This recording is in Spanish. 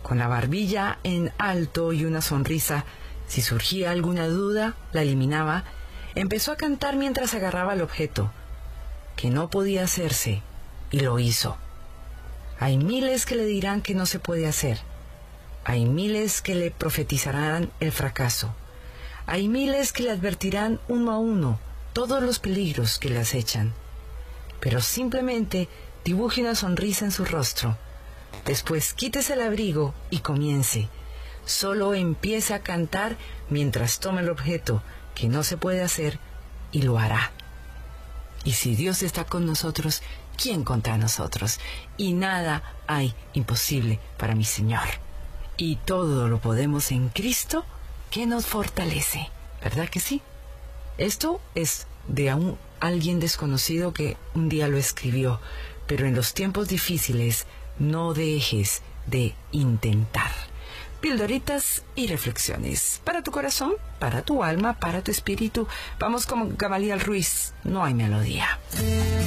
Con la barbilla en alto y una sonrisa, si surgía alguna duda, la eliminaba. Empezó a cantar mientras agarraba el objeto, que no podía hacerse, y lo hizo. Hay miles que le dirán que no se puede hacer. Hay miles que le profetizarán el fracaso. Hay miles que le advertirán uno a uno todos los peligros que le acechan. Pero simplemente dibuje una sonrisa en su rostro. Después quítese el abrigo y comience. Solo empiece a cantar mientras tome el objeto que no se puede hacer, y lo hará. Y si Dios está con nosotros, ¿quién contra nosotros? Y nada hay imposible para mi Señor. Y todo lo podemos en Cristo, que nos fortalece. ¿Verdad que sí? Esto es de alguien desconocido que un día lo escribió. Pero en los tiempos difíciles, no dejes de intentar. Pildoritas y reflexiones para tu corazón, para tu alma, para tu espíritu. Vamos con Gamaliel Ruiz. No hay melodía.